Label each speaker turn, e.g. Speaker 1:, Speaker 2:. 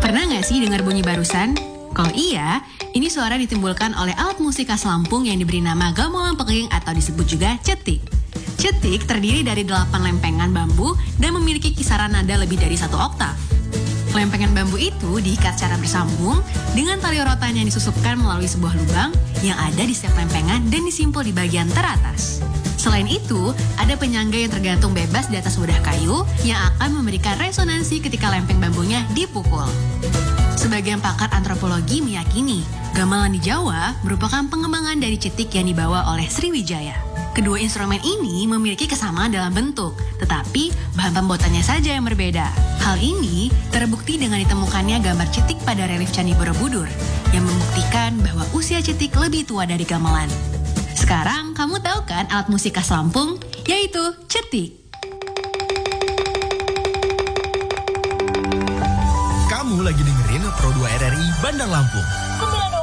Speaker 1: Pernah nggak sih dengar bunyi barusan? Kalau iya, ini suara ditimbulkan oleh alat musik khas Lampung yang diberi nama gamelan pekering atau disebut juga cetik. Cetik terdiri dari 8 lempengan bambu dan memiliki kisaran nada lebih dari 1 oktav. Lempengan bambu itu diikat secara bersambung dengan tali rotan yang disusupkan melalui sebuah lubang yang ada di setiap lempengan dan disimpul di bagian teratas. Selain itu, ada penyangga yang tergantung bebas di atas wadah kayu yang akan memberikan resonansi ketika lempeng bambunya dipukul. Sebagian pakar antropologi meyakini, gamelan di Jawa merupakan pengembangan dari cetik yang dibawa oleh Sriwijaya. Kedua instrumen ini memiliki kesamaan dalam bentuk, tetapi bahan pembuatannya saja yang berbeda. Hal ini terbukti dengan ditemukannya gambar cetik pada relief Candi Borobudur, yang membuktikan bahwa usia cetik lebih tua dari gamelan. Sekarang kamu tahu kan alat musik khas Lampung, yaitu cetik.
Speaker 2: Kamu lagi dengerin Pro 2 RRI Bandar Lampung.